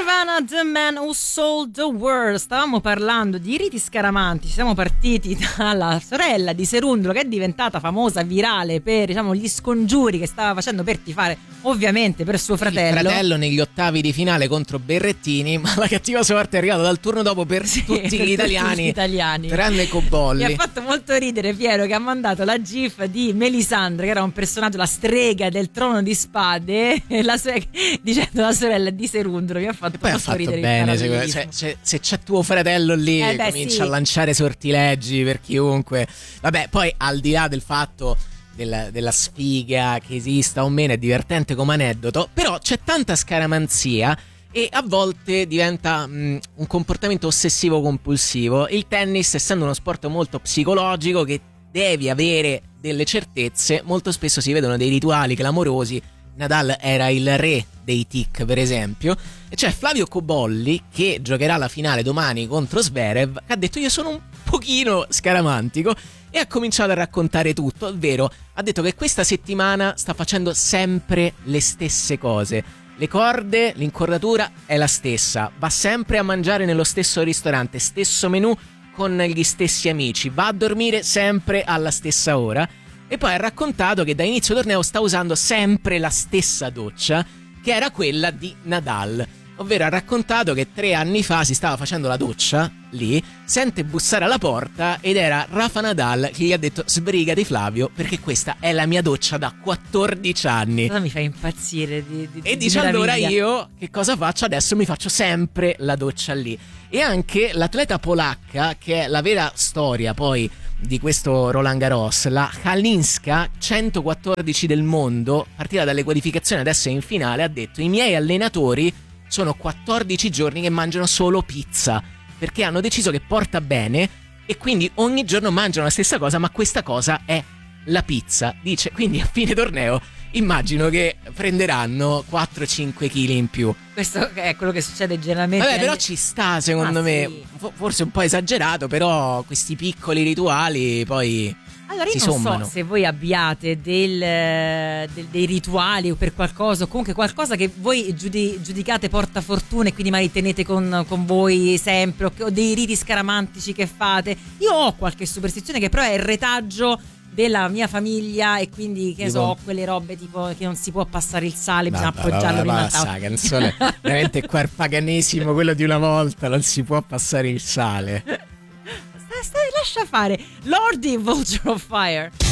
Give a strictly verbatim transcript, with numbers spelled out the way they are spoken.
Nirvana, The Man Who Sold the World. Stavamo parlando di riti scaramantici, siamo partiti dalla sorella di Serundolo che è diventata famosa, virale per, diciamo, gli scongiuri che stava facendo per tifare, ovviamente per suo fratello. Il fratello negli ottavi di finale contro Berrettini, ma la cattiva sorte è arrivata dal turno dopo per sì, tutti per gli italiani, tutti gli italiani. tranne Cobolli. Mi ha fatto molto ridere Piero che ha mandato la gif di Melisandre, che era un personaggio, la strega del Trono di Spade, e la sua, dicendo la sorella di Serundolo. Mi ha fatto E poi ha molto fatto ridere. bene, se, se, se, se c'è tuo fratello lì eh beh, comincia sì. a lanciare sortilegi per chiunque. Vabbè, poi al di là del fatto della, della sfiga che esista o meno, è divertente come aneddoto, però c'è tanta scaramanzia e a volte diventa mh, un comportamento ossessivo compulsivo. Il tennis, essendo uno sport molto psicologico che devi avere delle certezze, molto spesso si vedono dei rituali clamorosi. Nadal era il re dei tic, per esempio, e c'è Flavio Cobolli che giocherà la finale domani contro Zverev, che ha detto: io sono un pochino scaramantico, e ha cominciato a raccontare tutto, ovvero ha detto che questa settimana sta facendo sempre le stesse cose. Le corde, l'incordatura è la stessa, va sempre a mangiare nello stesso ristorante, stesso menù con gli stessi amici, va a dormire sempre alla stessa ora. E poi ha raccontato che da inizio torneo sta usando sempre la stessa doccia, che era quella di Nadal. Ovvero ha raccontato che tre anni fa si stava facendo la doccia lì, sente bussare alla porta ed era Rafa Nadal che gli ha detto: sbrigati Flavio, perché questa è la mia doccia da quattordici anni. Cosa mi fa impazzire di, di, E di dice: allora meraviglia. io che cosa faccio? Adesso mi faccio sempre la doccia lì. E anche l'atleta polacca, che è la vera storia poi di questo Roland Garros, la Halinska, centoquattordici del mondo, partita dalle qualificazioni, adesso è in finale, ha detto: i miei allenatori sono quattordici giorni che mangiano solo pizza, perché hanno deciso che porta bene e quindi ogni giorno mangiano la stessa cosa, ma questa cosa è la pizza. Dice, quindi a fine torneo immagino che prenderanno quattro cinque chili in più. Questo è quello che succede generalmente. Vabbè, però ci sta, secondo Ah, me. sì. Forse un po' esagerato, però questi piccoli rituali poi Allora io si non sommano. so se voi abbiate del, del- dei rituali o per qualcosa, o comunque qualcosa che voi giudi- giudicate porta fortuna e quindi magari tenete con, con voi sempre, o, che- o dei riti scaramantici che fate. Io ho qualche superstizione che però è il retaggio della mia famiglia, e quindi che ne Tipo? so, ho quelle robe tipo che non si può passare il sale, bisogna Vabbè, appoggiarlo vabbè, prima al basta, tavolo. la canzone veramente qua il paganesimo, quello di una volta, non si può passare il sale. Stai, stai, lascia fare Lordi Vulture of Fire.